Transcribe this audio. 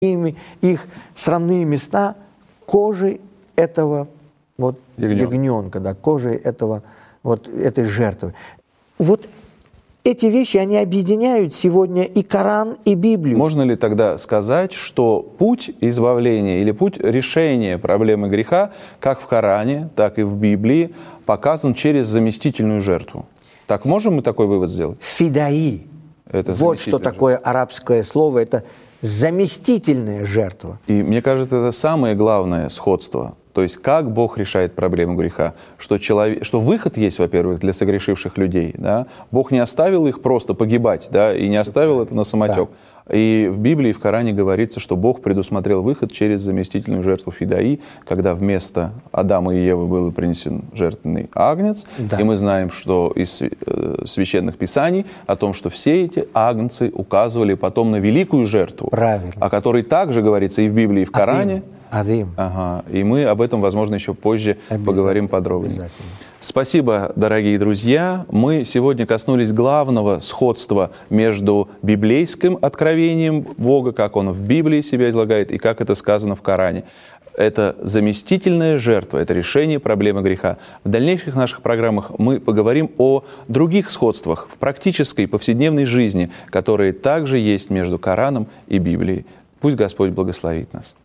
их срамные места кожей этого вот ягненка, да, кожей этого, вот, этой жертвы. Вот эти вещи, они объединяют сегодня и Коран, и Библию. Можно ли тогда сказать, что путь избавления или путь решения проблемы греха, как в Коране, так и в Библии, показан через заместительную жертву? Так можем мы такой вывод сделать? Фидаи. Вот что такое арабское слово. Это заместительная жертва. И мне кажется, это самое главное сходство. То есть как Бог решает проблему греха. Что выход есть, во-первых, для согрешивших людей. Да? Бог не оставил их просто погибать, да, и не оставил это на самотек. Да. И в Библии, и в Коране говорится, что Бог предусмотрел выход через заместительную жертву фидаи, когда вместо Адама и Евы был принесен жертвенный агнец. Да. И мы знаем, что из священных писаний о том, что все эти агнцы указывали потом на великую жертву, о которой также говорится и в Библии, и в Коране. Ага. И мы об этом, возможно, еще позже поговорим подробнее. Спасибо, дорогие друзья. Мы сегодня коснулись главного сходства между библейским откровением Бога, как Он в Библии себя излагает, и как это сказано в Коране. Это заместительная жертва, это решение проблемы греха. В дальнейших наших программах мы поговорим о других сходствах в практической повседневной жизни, которые также есть между Кораном и Библией. Пусть Господь благословит нас.